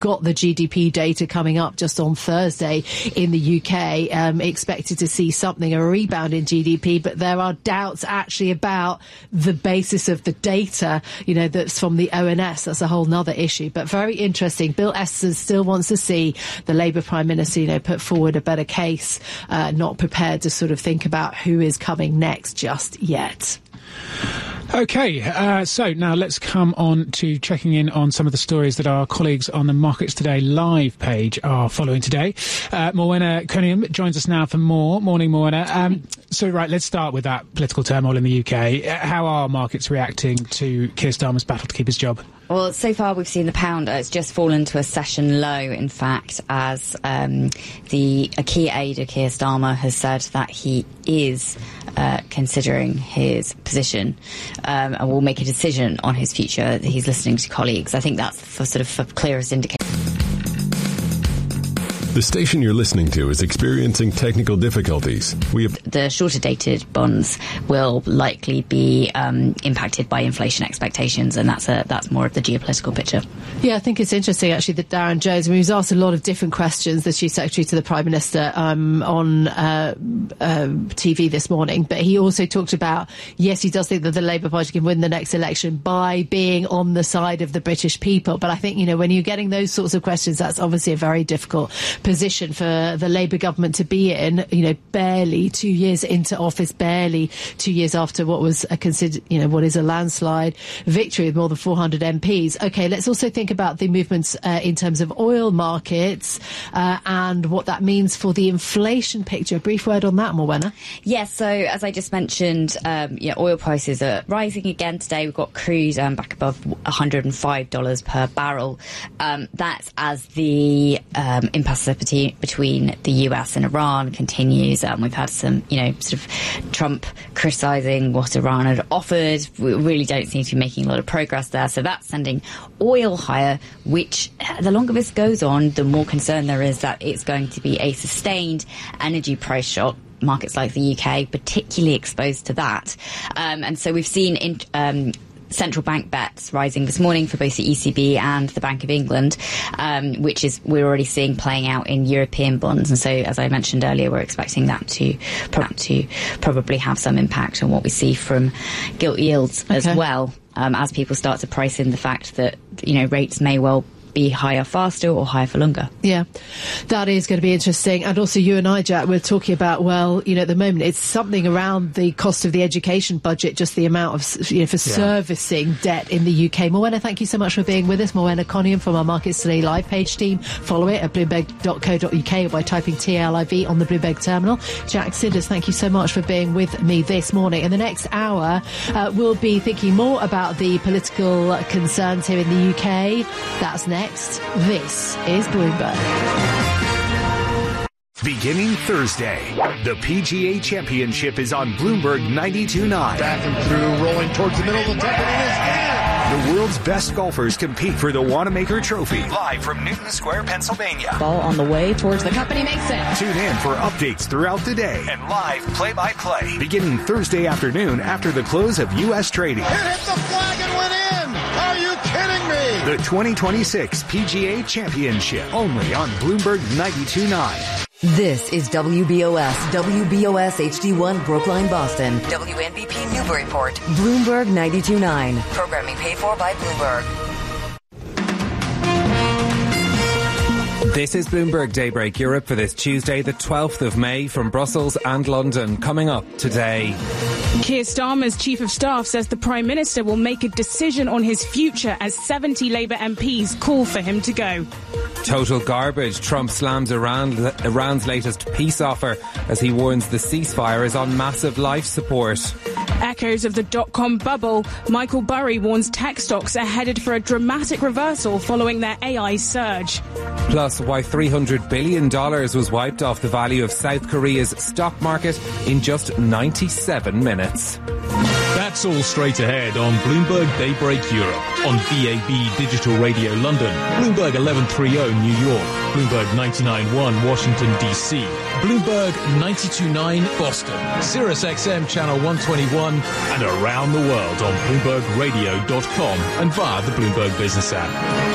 got the GDP data coming up just on Thursday in the UK, expected to see something, a rebound in GDP, but there are doubts actually about the basis of the data, that's from the ONS. That's a whole nother issue, but very interesting. Bill Estes still wants to see the Labour Prime Minister, put forward a better case, not prepared to sort of think about who is coming next just yet. OK, so now let's come on to checking in on some of the stories that our colleagues on the Markets Today live page are following today. Morwenna Cunningham joins us now for more. Morning, Morwenna. So, let's start with that political turmoil in the UK. How are markets reacting to Keir Starmer's battle to keep his job? Well, so far we've seen the pound, it's just fallen to a session low, in fact, as a key aide of Keir Starmer has said that he is considering his position and will make a decision on his future. He's listening to colleagues. I think that's for clearest indication. The station you're listening to is experiencing technical difficulties. The shorter dated bonds will likely be impacted by inflation expectations, and that's more of the geopolitical picture. Yeah, I think it's interesting actually that Darren Jones, he was asked a lot of different questions, the Chief Secretary to the Prime Minister, on TV this morning, but he also talked about, yes, he does think that the Labour Party can win the next election by being on the side of the British people. But I think, when you're getting those sorts of questions, that's obviously a very difficult position for the Labour government to be in, barely 2 years into office, barely 2 years after what was considered, what is a landslide victory with more than 400 MPs. OK, let's also think about the movements in terms of oil markets and what that means for the inflation picture. A brief word on that, Morwenna. Yes, so as I just mentioned, oil prices are rising again today. We've got crude back above $105 per barrel. That's as the impasse between the US and Iran continues. We've had some, sort of Trump criticising what Iran had offered. We really don't seem to be making a lot of progress there. So that's sending oil higher, which the longer this goes on, the more concern there is that it's going to be a sustained energy price shock. Markets like the UK particularly exposed to that. And so we've seen central bank bets rising this morning for both the ECB and the Bank of England, which is we're already seeing playing out in European bonds. And so, as I mentioned earlier, we're expecting that to probably have some impact on what we see from gilt yields as well, as people start to price in the fact that, rates may well be higher faster or higher for longer. Yeah, that is going to be interesting. And also you and I, Jack, we're talking about, at the moment it's something around the cost of the education budget, just the amount of, for servicing debt in the UK. Morwenna, thank you so much for being with us. Morwenna Cunningham from our Markets Today live page team. Follow it at bloomberg.co.uk or by typing TLIV on the Bloomberg terminal. Jack Siders, thank you so much for being with me this morning. In the next hour, we'll be thinking more about the political concerns here in the UK. That's next. This is Bloomberg. Beginning Thursday, the PGA Championship is on Bloomberg 92.9. Back and through, rolling towards the middle of the top, and it is in! The world's best golfers compete for the Wanamaker Trophy, live from Newton Square, Pennsylvania. Ball on the way towards the cup, and he makes it. Tune in for updates throughout the day and live play-by-play, beginning Thursday afternoon after the close of U.S. trading. It hit the flag and went in! Are you kidding me? The 2026 PGA Championship, only on Bloomberg 92.9. This is WBOS HD1 Brookline, Boston. WNBP Newburyport. Bloomberg 92.9. Programming paid for by Bloomberg. This is Bloomberg Daybreak Europe for this Tuesday, the 12th of May, from Brussels and London. Coming up today. Keir Starmer's Chief of Staff says the Prime Minister will make a decision on his future as 70 Labour MPs call for him to go. Total garbage. Trump slams Iran's latest peace offer as he warns the ceasefire is on massive life support. Echoes of the dot-com bubble. Michael Burry warns tech stocks are headed for a dramatic reversal following their AI surge. Plus, why $300 billion was wiped off the value of South Korea's stock market in just 97 minutes. That's all straight ahead on Bloomberg Daybreak Europe, on DAB Digital Radio London, Bloomberg 1130 New York, Bloomberg 99.1 Washington DC, Bloomberg 92.9 Boston, Sirius XM Channel 121, and around the world on BloombergRadio.com and via the Bloomberg Business app.